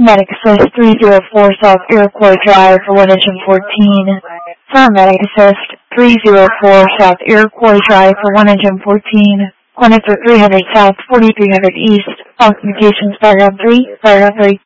Medic Assist 304 South Iroquois Drive for 1 engine 14. Paramedic Assist 304 South Iroquois Drive for 1 engine 14. Clinic for 300 South, 4300 East. All communications, paragraph 3, paragraph 3.